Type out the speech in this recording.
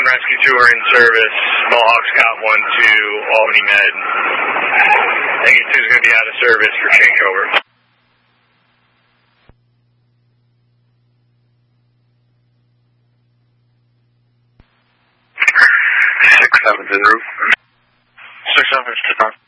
Rescue 2 are in service. Mohawks got 1 to Albany Med. Tango 2 is going to be out of service for changeover. 670. 670 to